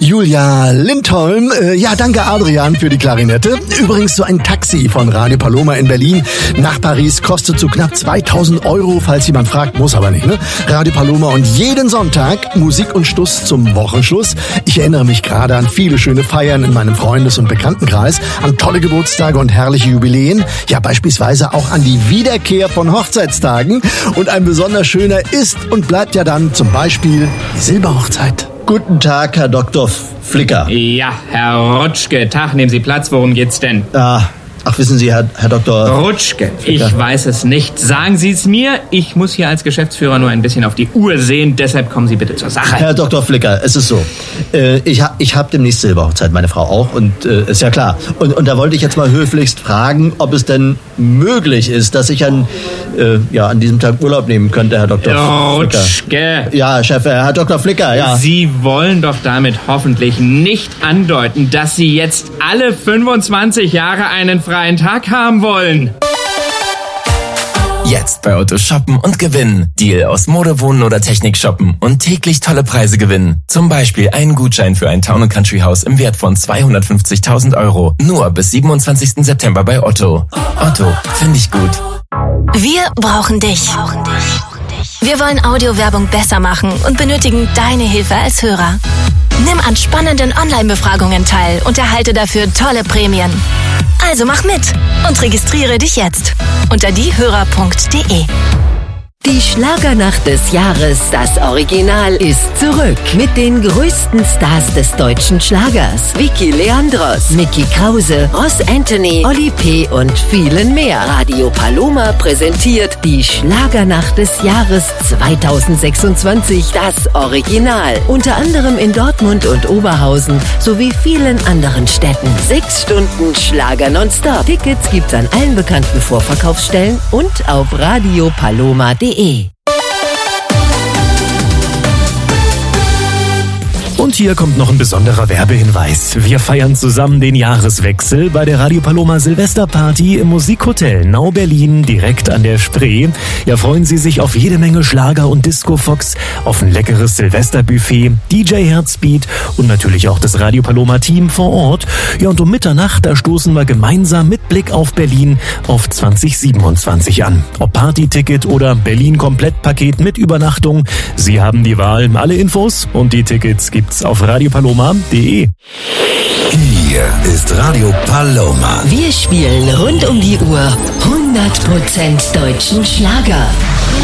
Julia Lindholm. Ja, danke Adrian für die Klarinette. Übrigens, so ein Taxi von Radio Paloma in Berlin nach Paris kostet so knapp 2000 €, falls jemand fragt, muss aber nicht, ne? Radio Paloma und jeden Sonntag Musik und Stuss zum Wochenschluss. Ich erinnere mich gerade an viele schöne Feiern in meinem Freundes- und Bekanntenkreis, an tolle Geburtstage und herrliche Jubiläen. Ja, beispielsweise auch an die Wiederkehr von Hochzeitstagen. Und ein besonders schöner ist und bleibt ja dann zum Beispiel die Silberhochzeit. Guten Tag, Herr Dr. Flicker. Ja, Herr Rutschke, Tag, nehmen Sie Platz, worum geht's denn? Ach, wissen Sie, Herr Dr. Rutschke, ich weiß es nicht. Sagen Sie es mir. Ich muss hier als Geschäftsführer nur ein bisschen auf die Uhr sehen. Deshalb kommen Sie bitte zur Sache. Herr Dr. Flicker, es ist so. Ich hab demnächst Silberhochzeit, meine Frau auch. Und ist ja klar. Und da wollte ich jetzt mal höflichst fragen, ob es denn möglich ist, dass ich an diesem Tag Urlaub nehmen könnte, Herr Dr. Flicker. Rutschke. Ja, Chef, Herr Dr. Flicker, ja. Sie wollen doch damit hoffentlich nicht andeuten, dass Sie jetzt alle 25 Jahre einen freien Tag haben wollen. Jetzt bei Otto shoppen und gewinnen. Deal aus Mode, Wohnen oder Technik shoppen und täglich tolle Preise gewinnen. Zum Beispiel einen Gutschein für ein Town & Country Haus im Wert von 250.000 €. Nur bis 27. September bei Otto. Otto, finde ich gut. Wir brauchen dich. Wir wollen Audiowerbung besser machen und benötigen deine Hilfe als Hörer. Nimm an spannenden Online-Befragungen teil und erhalte dafür tolle Prämien. Also mach mit und registriere dich jetzt unter diehörer.de. Die Schlagernacht des Jahres, das Original, ist zurück mit den größten Stars des deutschen Schlagers. Vicky Leandros, Mickey Krause, Ross Anthony, Oli P. und vielen mehr. Radio Paloma präsentiert die Schlagernacht des Jahres 2026, das Original. Unter anderem in Dortmund und Oberhausen sowie vielen anderen Städten. 6 Stunden Schlager nonstop. Tickets gibt's an allen bekannten Vorverkaufsstellen und auf radiopaloma.de. Und hier kommt noch ein besonderer Werbehinweis. Wir feiern zusammen den Jahreswechsel bei der Radio Paloma Silvesterparty im Musikhotel Nau Berlin direkt an der Spree. Ja, freuen Sie sich auf jede Menge Schlager und Disco-Fox, auf ein leckeres Silvesterbuffet, DJ Herzbeat und natürlich auch das Radio Paloma Team vor Ort. Ja, und um Mitternacht, da stoßen wir gemeinsam mit Blick auf Berlin auf 2027 an. Ob Partyticket oder Berlin-Komplettpaket mit Übernachtung, Sie haben die Wahl. Alle Infos und die Tickets gibt's auf radiopaloma.de. Hier ist Radio Paloma. Wir spielen rund um die Uhr 100% deutschen Schlager.